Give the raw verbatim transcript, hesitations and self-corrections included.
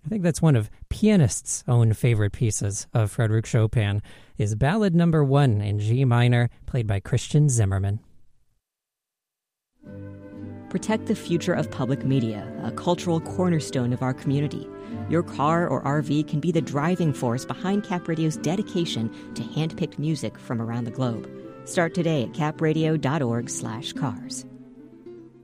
I think that's one of pianists' own favorite pieces of Frédéric Chopin, is Ballad Number One in G minor, played by Christian Zimmerman. Protect the future of public media, a cultural cornerstone of our community. Your car or R V can be the driving force behind Cap Radio's dedication to hand-picked music from around the globe. Start today at capradio dot org slash cars.